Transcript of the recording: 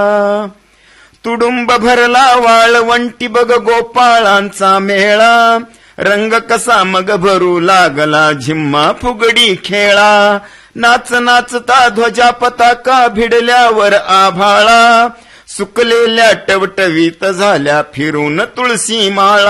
तुडुंब भरला वाळवंटी बघ गोपाळांचा मेळा, रंग कसा मग भरू लागला झिम्मा फुगडी खेळा, नाच नाचता ध्वजा पताका भिडल्यावर आभाळा, सुकलेल्या टवटवीत झाल्या फिरून तुळशी माळा.